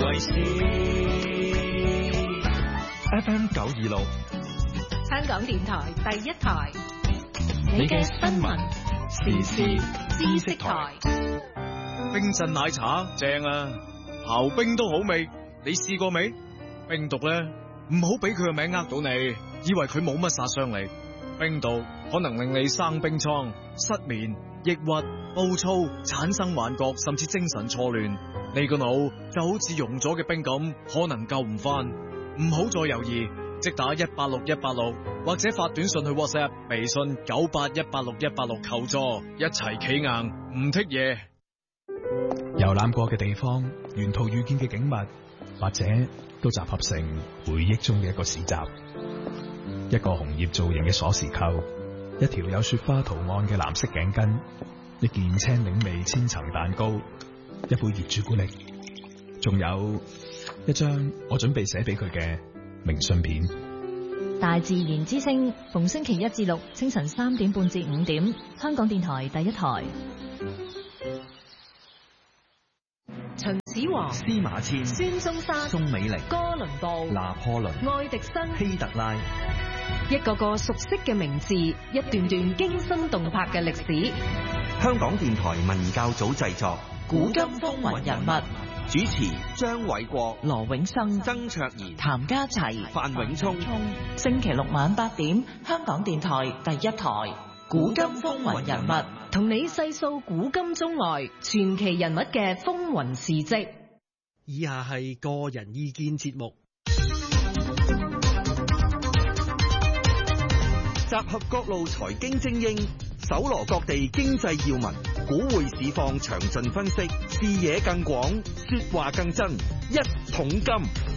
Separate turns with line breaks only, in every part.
為事。
FM 926，
香港電台第一台，
你嘅新聞時事知識台。
冰鎮奶茶正啊，刨冰都好味，你試過未？冰毒咧，唔好俾佢個名呃到你，以為佢冇乜殺傷力。冰毒可能令你生冰瘡、失眠、抑鬱、暴躁、產生幻覺，甚至精神錯亂。你個腦就好似溶咗嘅冰咁，可能救唔翻。唔好再猶豫，即打186186，或者發短信去 WhatsApp、微信98186-186求助，一齊企硬，唔剔嘢。
遊覽過嘅地方，沿途遇見嘅景物，或者都集合成回憶中嘅一個市集。一個紅葉造型嘅鎖匙扣，一條有雪花圖案嘅藍色頸巾，一件青檸味千層蛋糕，一杯熱朱古力，仲有一張我準備寫俾佢嘅明信片。
大自然之聲，逢星期1至6清晨3點半至5點，香港電台第一台。
秦始皇、
司馬遷、
孫中山、
宋美齡、
哥倫布、
拿破崙、
愛迪生、
希特拉，
一個個熟悉嘅名字，一段段驚心動魄嘅歷史。
香港電台文教組製作，
古今風雲人物，
主持張偉國、
羅永生、
曾卓賢、
譚家齊、
范永聰。
星期六晚8點，香港電台第一台《古今風雲人物》，
同你細數古今中外傳奇人物嘅風雲事蹟。
以下係個人意見節目，
集合各路財經精英，搜羅各地經濟要聞，股匯市況詳盡分析，視野更廣，說話更真，一桶金。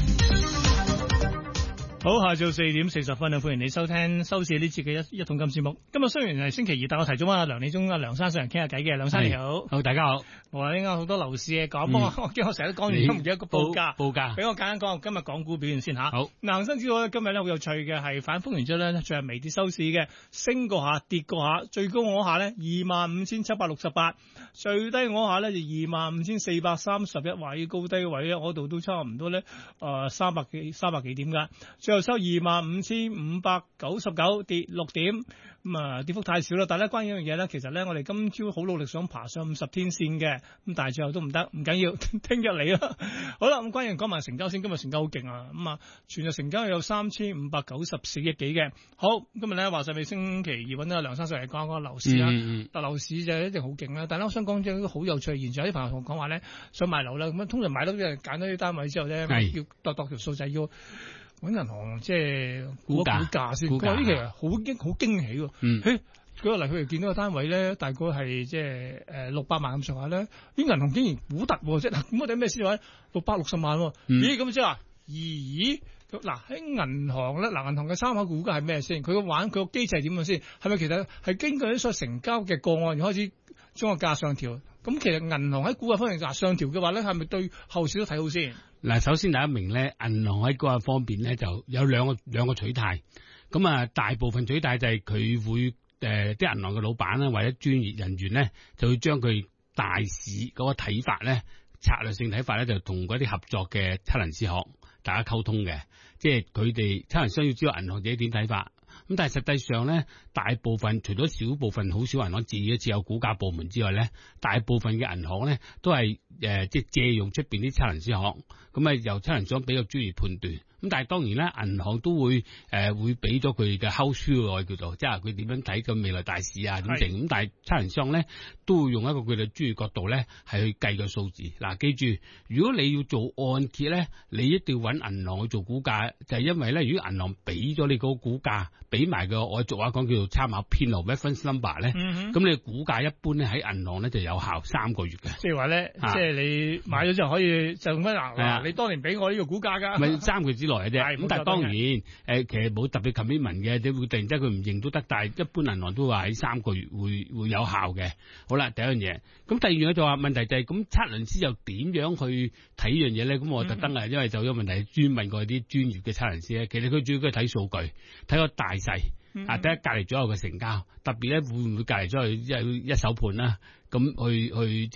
好，下晝4點40分啊！歡迎你收聽收視呢節嘅一桶金節目。今日雖然係星期二，但我提早阿梁理中、阿梁生上嚟傾下偈嘅。梁生你好，
好大家好。
我話應該好多樓市嘅講，不過我驚我成日都講完都唔記得個報價。俾我簡單講今日港股表現先吓。好，恒生指數今日咧好有趣嘅，係反覆完之後咧，最後微跌收市嘅，升過下，跌過下，最高嗰下咧25,768，最低嗰下咧就25,431，位高低位咧嗰度都差唔多咧300幾點噶。最後收25,599，跌6點，跌幅太少啦。但係咧，關於一樣嘢咧，其實咧，我哋今朝好努力想爬上50天線嘅，咁但係最後都唔得，唔緊要，聽日嚟啦。好啦，咁關於講埋成交先，今日成交好勁啊，全日成交有3,594億幾嘅。好，今日咧話晒你星期二揾阿梁生上嚟講個樓市啦。但樓市就一定好勁啦。但係我想講咗一個好有趣嘅現象，有啲朋友同我講話咧，想買樓啦，咁通常買樓啲人揀咗啲單位之後咧，要度條數就係要揾銀行即係估價先，呢其實好驚喜喎。舉個例，佢哋見到個單位咧，大概係即係600萬咁上下咧，啲銀行竟然估突喎，即係咁我哋咩先話660萬喎？咦咁即係話咦？嗱喺銀行咧，銀行嘅參考估價係咩先？佢個機制係點樣先？係咪其實係經過啲所成交嘅個案開始將個價上調？咁其實銀行喺估價方面上調嘅話咧，係咪對後市都睇好先？
嗱，首先大家明咧，銀行喺估價方面咧就有兩個取態。咁啊，大部分取態就係佢會啲銀行嘅老闆咧或者專業人員咧，就會將佢大市嗰個睇法咧，策略性睇法咧，就同嗰啲合作嘅測量師行大家溝通嘅，即係佢哋測量師要知道銀行自己點睇法。咁但係實際上咧，大部分除咗少部分好少銀行自己自有估價部門之外咧，大部分嘅銀行咧都係即係借用出邊啲測量師行，咁由測量師行比較專業判斷。咁但係當然咧，銀行都會俾咗佢嘅 house view 叫做，即係佢點樣睇個未來大市啊點定。咁但係測量師行咧都會用一個佢哋專業角度咧係去計個數字。嗱，記住，如果你要做按揭咧，你一定要揾銀行去做估價，就係因為咧，如果銀行俾咗你嗰個估價，俾埋個我俗話講叫做參考編號 reference number 咧，咁你估價一般咧喺銀行咧就有效3個月嘅。
即係話咧，即係你買咗之後可以就咁嗱，你當年俾我呢個估價㗎，
咪3個月之內嘅啫。咁但係當然其實冇特別 commitment 嘅，你會突然之間佢唔認都得。但係一般銀行都話喺3個月會有效嘅。好啦，第一樣嘢。咁第二樣嘢就話問題就係咁測量師又點樣去睇呢樣嘢咧？咁我特登因為就有問題專問過啲專業嘅測量師咧。其實佢主要都係睇數據，睇個大細睇下隔離左右嘅成交，特別咧會唔會隔離左右一手盤啦？咁去即係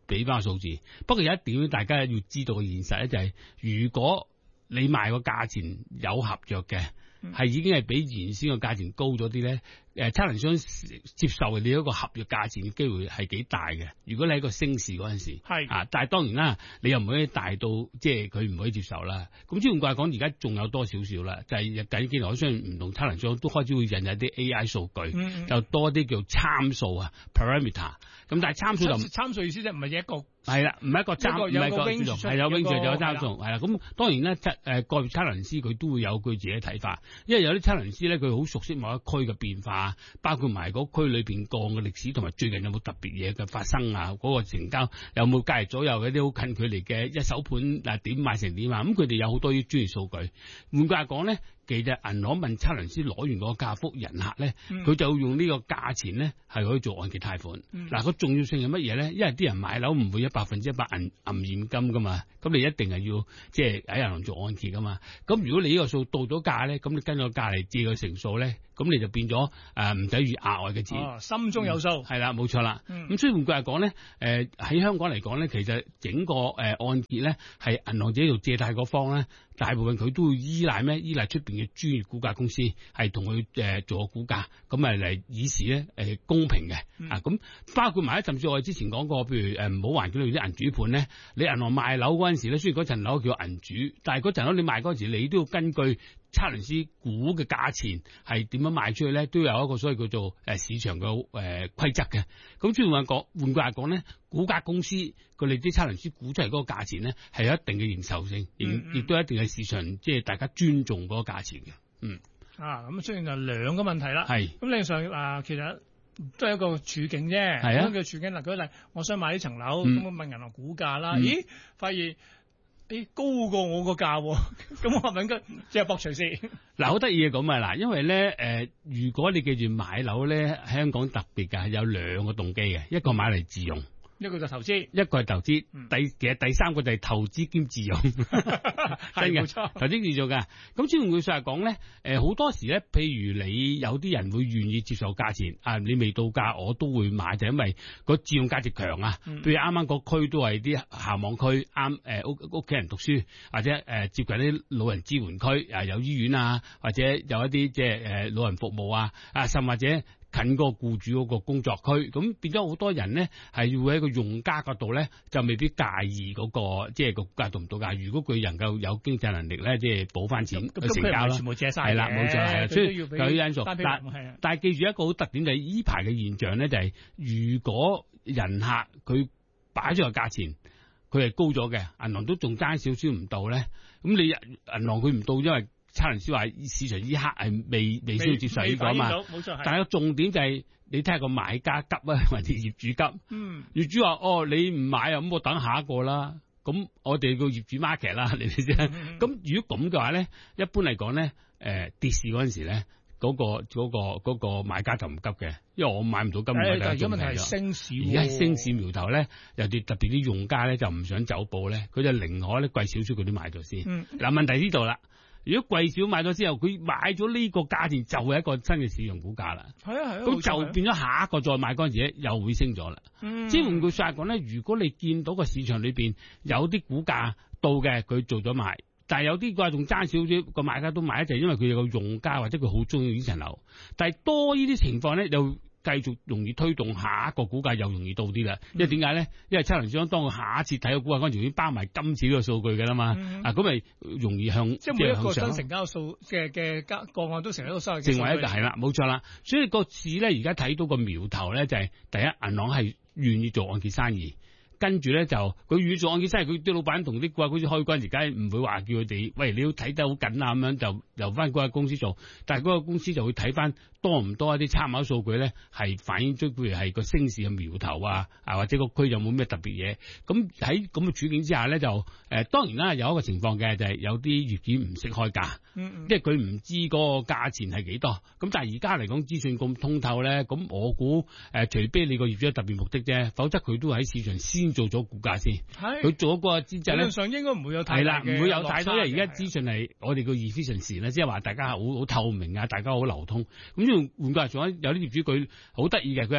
俾翻個數字。不過有一點大家要知道嘅現實咧，就係如果你賣個價錢有合約嘅，係已經係比原先個價錢高咗啲咧。測量商接受你嗰個合約價錢嘅機會係幾大嘅。如果你喺個升市嗰陣時，但係當然啦，你又唔可以大到即係佢唔可以接受啦。咁換句話講，而家仲有多少少啦，就係近幾年我相信唔同測量商都開始會引入啲 AI 數據，就多啲叫參數啊 parameter。咁但係參數意思即係唔係一個係啦，唔係一個參，唔係一個係有 range 就有參數係啦。咁當然咧，個別測量師佢都會有佢自己嘅睇法，因為有啲測量師咧佢好熟悉某一區嘅變化。包括埋嗰區裏邊個嘅歷史，同埋最近有冇特別嘢嘅發生啊？嗰個成交有冇隔離左右嗰啲好近距離嘅一手盤嗱點賣成點啊？咁佢哋有好多啲專業數據。換句話講咧，其實銀行問測量師攞完嗰個價幅，人客咧佢就用呢個價錢咧係可以做按揭貸款。嗱，個重要性係乜嘢咧？因為啲人買樓唔會100%揞現金噶嘛，咁你一定係要即係喺銀行做按揭噶嘛。咁如果你呢個數到咗價咧，咁你跟個價嚟借個成數咧，咁你就變咗唔使預額外嘅錢，
心中有數。係
啦，冇錯啦。咁所以換句話講咧，喺香港嚟講咧，其實整個按揭咧係銀行自己做借貸嗰方咧，大部分佢都會依賴咩？依賴出邊嘅專業估價公司係同佢做個估價，咁嚟以示咧公平嘅。咁包括埋甚至我哋之前講過，譬如唔好環境裏啲銀主盤咧，你銀行賣樓嗰陣時咧，雖然嗰層樓叫銀主，但係嗰層樓你賣嗰陣時，你都要根據測量師估嘅價錢係點樣賣出去咧，都有一個所謂叫做市場嘅規則嘅。咁換句話講咧，估價公司佢哋啲測量師估出嚟嗰個價錢咧係有一定嘅認受性，亦都一定係市場即係大家尊重嗰個價錢嘅。
咁雖然就兩個問題啦。係咁，另上其實都係一個處境啫。係啊，個處境嗱，舉例，我想買呢層樓，咁我問銀行估價啦，咦，發現高過我個價，咁我係咪應該即係博取先？嗱，
好得意嘅咁啊！嗱，因為咧如果你記住買樓咧，香港特別嘅係有兩個動機嘅，一個買嚟自用，
一個就投資，
一個係投資。其實第三個就係投資兼自用，真嘅，投資自用㗎。咁換句話講咧，好多時咧，譬如你有啲人會願意接受價錢啊，你未到價我都會買，就因為個自用價值強啊。譬如啱啱個區都係啲校網區，啱屋企人讀書，或者接近啲老人支援區，有醫院啊，或者有一啲即係老人服務啊，甚或者近個僱主嗰個工作區，咁變咗好多人咧係要喺個用家角度咧，就未必介意嗰個即係個價到唔到價。如果佢能夠有經濟能力咧，即係補翻錢去成交啦，全部借晒，係啦，冇錯，係啦，所以有啲因素。但係記住一個好特點就係依排嘅現象咧，就係如果人客佢擺咗個價錢，佢係高咗嘅，銀行都仲爭少少唔到咧，咁你銀行佢唔到，因為測量師話市場依刻係未需要接受呢個啊嘛，冇錯。但係個重點就係你睇下個買家急啊，或者業主急。業主話你唔買啊，咁我等下一個啦。咁我哋個業主 market 啦，你知唔知？咁如果咁嘅話咧，一般嚟講咧，跌市嗰陣時咧，嗰個買家就唔急嘅，因為我買唔到金嘅。但係而家問題係升市，而家升市苗頭咧，有啲特別啲用家咧就唔想走寶咧，佢就寧可咧貴少少佢都買咗先。嗱，問題呢度啦。如果貴少買咗之後，佢買咗呢個價錢就係一個新嘅市場股價啦。係啊，咁就變咗下一個再買嗰陣時又會升咗啦。即係換句話講咧，如果你見到個市場裏邊有啲股價到嘅，佢做咗賣，但係有啲個仲爭少少個買家都買，就係因為佢有個用家或者佢好中意呢層樓。但係多呢啲情況咧，又繼續容易推動下一個股價又容易到啲啦。因為點解咧？因為測量師當佢下一次睇個股價嗰陣時已經包埋今次呢個數據㗎啦嘛。咁咪容易向即係每一個新成交數嘅個案都成為一個收益，成為一個係啦，冇錯啦。所以個市咧而家睇到個苗頭咧就係第一，銀行係願意做按揭生意。跟住咧就佢預做按揭生意，佢啲老闆同啲顧客公司開嗰陣時，梗係唔會話叫佢哋喂，你要睇得好緊啊咁樣，就由翻嗰個公司做。但係嗰個公司就會睇翻多唔多一啲參考數據咧，係反映出譬如係個升市嘅苗頭啊，或者個區有冇咩特別嘢。咁喺咁嘅處境之下咧，就當然啦，有一個情況嘅就係有啲業主唔識開價，即係佢唔知嗰個價錢係幾多。咁但係而家嚟講資訊咁通透咧，咁我估除非你個業主有特別目的啫，否則佢都喺市場先做咗估價先。佢做咗個資質咧，理論上應該唔會有太大嘅落差嘅。唔會有太多，因為而家資訊係我哋個 efficiency 咧，即係話大家好透明啊，大家好流通。咁換句話講，有啲業主佢好得意嘅，佢係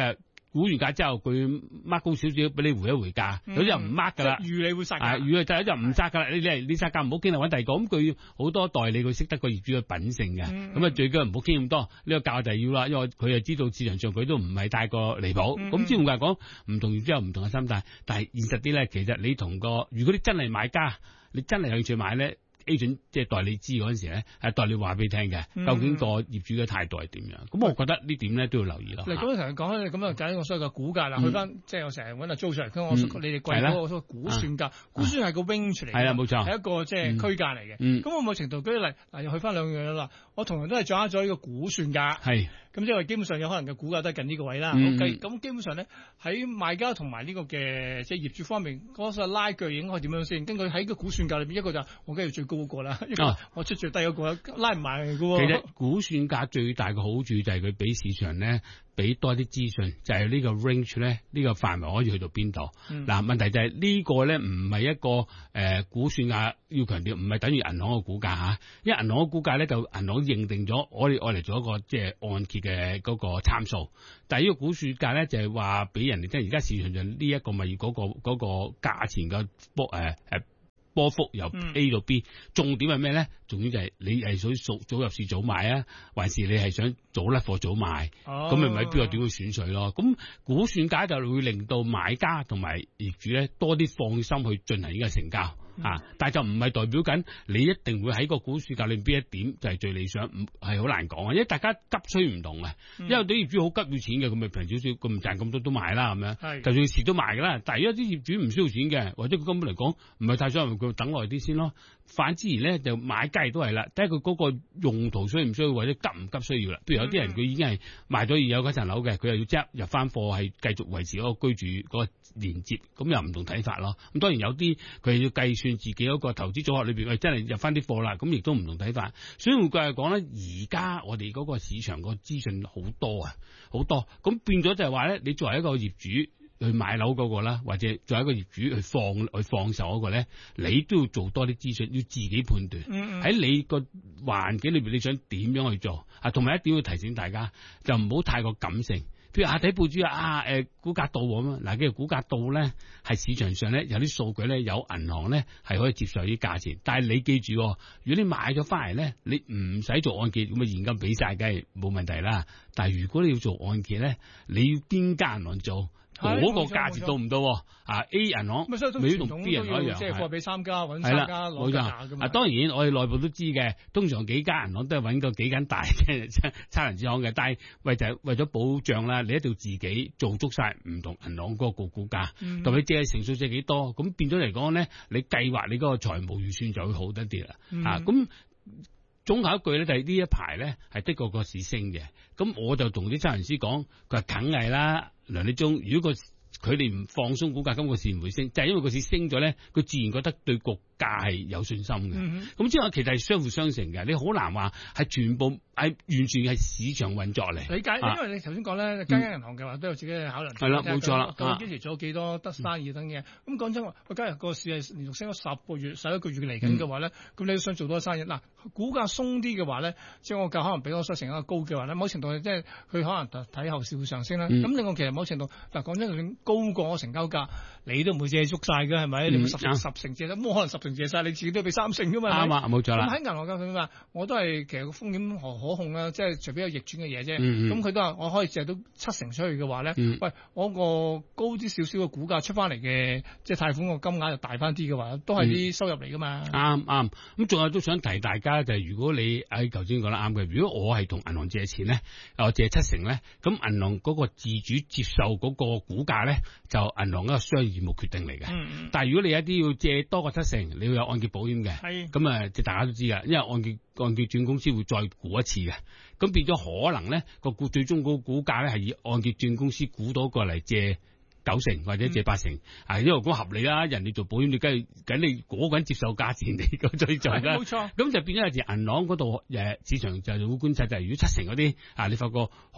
估完價之後，佢 mark 高少少俾你回一回價，有啲人唔 mark 㗎啦，
預你會殺價，
預就有啲人唔殺㗎啦，你殺價唔好傾啦，揾第二個。咁佢好多代理佢識得個業主嘅品性嘅，咁啊最緊要唔好傾咁多，呢個價就要啦，因為佢就知道市場上佢都唔係太過離譜。咁專門講唔同業主有唔同嘅心態，但係現實啲咧，其實你同個如果你真係買家，你真係有興趣買咧。agent 即係代理知嗰陣時咧，係代理話俾你聽嘅，究竟個業主嘅態度係點樣？咁我覺得呢點咧都要留意咯。
嗱，咁成日講咧，咁啊解我所謂嘅估價啦，去翻即係我成日揾阿租上嚟，你哋貴嗰個估算價，估算係個 range 嚟嘅，
係啦冇錯，
係一個即係區間嚟嘅。咁我某程度舉例，嗱又去翻兩樣啦，我同樣都係掌握咗呢個估算價，係咁即係基本上有可能嘅估價都係近呢個位啦。咁基本上咧喺賣家同埋呢個嘅即係業主方面嗰個拉鋸應該係點樣先？根據喺個估算價裏邊，一個就我梗係最高嗰個啦。我出最低嗰個拉唔埋嘅喎。
其實估算價最大嘅好處就係佢俾市場咧俾多啲資訊，就係呢個 range 咧呢個範圍可以去到邊度。嗱問題就係呢個咧唔係一個估算價，要強調唔係等於銀行嘅估價嚇，因為銀行嘅估價咧就銀行認定咗我哋愛嚟做一個即係按揭嘅嗰個參數，但係呢個估算價咧就係話俾人哋聽，而家市場上呢一個物業嗰個價錢嘅波幅由 A 到 B，重點係咩咧？重點就係你係想早入市早買啊，還是你係想早甩貨早賣？咁咪邊個點會選取咯？咁估算價就會令到買家同埋業主咧多啲放心去進行呢個成交。但係就唔係代表緊你一定會喺個估算價裏邊邊一點就係最理想，係好難講啊！因為大家急需唔同啊，因為啲業主好急要錢嘅，咁咪平少少，咁唔賺咁多都賣啦，咁樣，就算遲都賣噶啦。但係而家啲業主唔需要錢嘅，或者佢根本嚟講唔係太想，佢等耐啲先咯。反之而咧就買家亦都係啦，睇下佢嗰個用途需唔需要，或者急唔急需要啦。譬如有啲人佢已經係賣咗有嗰層樓嘅，佢又要即刻入翻貨，係繼續維持嗰個居住嗰個連接，咁又唔同睇法咯。咁當然有啲佢要計算自己嗰個投資組合裏邊，真係入翻啲貨啦，咁亦都唔同睇法。所以換句嚟講咧，而家我哋嗰個市場個資訊好多啊，好多，咁變咗就係話咧，你作為一個業主去買樓嗰個啦，或者作為一個業主去放手嗰個咧，你都要做多啲資訊，要自己判斷。喺你個環境裏邊，你想點樣去做啊？同埋一點要提醒大家，就唔好太過感性。譬如睇報紙估價到咁啊，嗱，其實估價到咧係市場上咧有啲數據咧，有銀行咧係可以接受啲價錢，但係你記住，如果你買咗翻嚟咧，你唔使做按揭，咁啊現金俾晒，梗係冇問題啦。但係如果你要做按揭咧，你要邊間銀行做？嗰個價錢到唔到？A 銀行未必同 B 銀行一樣，
即係貨俾三家揾三家攞價㗎嘛。
當然我哋內部都知嘅，通常幾間銀行都係揾個幾間大嘅差人之行嘅，但係為咗保障啦，你一定要自己做足晒唔同銀行嗰個估價，同埋借成數借幾多，咁變咗嚟講咧，你計劃你嗰個財務預算就會好得啲啦。咁總合一句咧，就係呢一排咧係的確個市升嘅。咁我就同啲測量師講，佢話梗係啦，梁理中，如果佢哋唔放鬆估價，咁個市唔會升，就係因為個市升咗咧，佢自然覺得對局價係有信心嘅。咁即係其實係相輔相成嘅，你好難話係全部係完全係市場運作嚟。理解，
因為你頭先講咧，間銀行嘅話都有自己嘅考量。
係啦，冇錯啦。
究竟幾時做幾多得生意等嘢？咁講真話，假如個市係連續升咗10個月、11個月嚟緊嘅話咧，咁你都想做多生意嗱？股價鬆啲嘅話咧，即係我價可能比我所成一個高嘅話咧，某程度即係佢可能睇後市會上升啦。咁另外其實某程度嗱，講真，就高過成交價，你都唔會借足晒嘅係咪？你唔會十成借得，冇可能10成借晒，你自己都要俾3成噶嘛。啱啊，冇錯啦。咁喺銀行嘅佢話，我都係其實個風險可控啦，即係除非有逆轉嘅嘢啫。咁佢都話我可以借到7成出去嘅話咧，喂，我個高啲少少嘅股價出翻嚟嘅，即係貸款個金額就大翻啲嘅話，都係啲收入嚟噶嘛。啱。咁仲有都想提大家就係，如果你喺頭先講得啱嘅，如果我係同銀行借錢咧，我借7成咧，咁銀行嗰個自主接受嗰個股價咧，就銀行一個商業義務決定嚟嘅。但係如果你有一啲要借多過7成，你要有按揭保險嘅。咁啊，即係大家都知噶，因為按揭轉公司會再估一次嘅，咁變咗可能咧個最終個股價咧係以按揭轉公司估到過嚟借9成或者借8成，因為咁合理啦。人哋做保險，你梗你嗰個人接受價錢嚟咁再做啦。冇錯。咁就變咗有時銀行嗰度市場就會觀察就係，如果7成嗰啲你發覺可能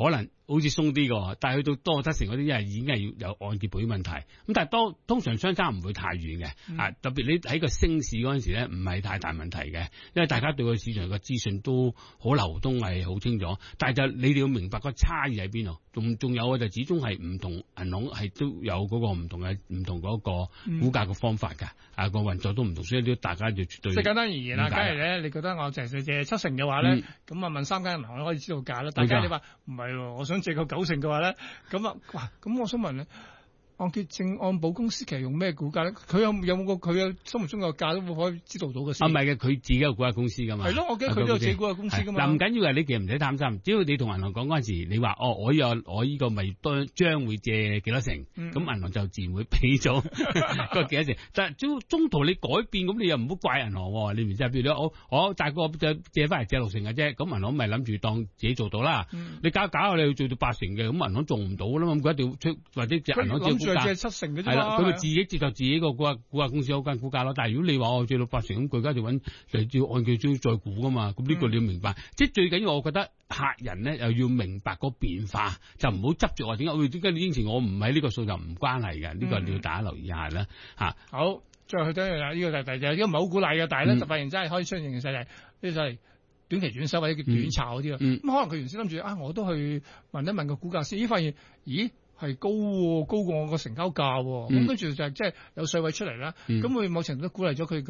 好似鬆啲嘅，但係去到多得成嗰啲，因為已經係有按揭保險問題。咁但係通常相差唔會太遠嘅，特別你喺個升市嗰陣時咧，唔係太大問題嘅，因為大家對個市場嘅資訊都好流通，係好清楚。但係就你哋要明白個差異喺邊度，仲有就始終係唔同銀行係都有嗰個唔同嗰個估價嘅方法㗎，個運作都唔同，所以大家就絕對。
即係簡單而言啦，假如咧你覺得我淨係借7成嘅話咧，咁啊問3間銀行可以知道價啦。但係你話唔係喎，我想借個9成嘅話咧，咁我想問咧，按揭證按保公司其實用咩估價咧？佢有冇個佢嘅心目中個價都可以知道到嘅先？
唔係嘅，佢自己有估價公司㗎嘛。係
咯，我記得佢都有自己估價公司㗎嘛。
嗱，唔緊要嘅，你其實唔使擔心，只要你同銀行講嗰陣時，你話我呢個咪將會借幾多成，咁銀行就自然會俾咗個幾多成。但係中途你改變，咁你又唔好怪銀行喎，你唔知？譬如我大個借翻嚟借6成嘅啫，咁銀行咪諗住當自己做到啦。你搞下你要做到8成嘅，咁銀行做唔到啦嘛，咁佢一定要出或者借銀行借
7成嘅啫嘛。
係啦，佢咪自己接受自己個估價公司嗰間估價咯。但係如果你話我借到8成，咁佢而家就要按佢再估噶嘛。咁呢個你要明白，即係最緊要，我覺得客人咧又要明白個變化，就唔好執住話點解你應承我唔喺呢個數就唔關係嘅。呢個你要大家留意下啦嚇。好，
再去睇下呢個第二，呢個唔係好鼓勵嘅，但係咧就發現真係可以出現嘅勢，呢就係短期轉手或者叫短炒嗰啲啊。咁可能佢原先諗住我都去問一問個估價先，發現係高過我個成交價，咁跟住就即係有稅位出嚟啦，咁佢某程度都鼓勵咗佢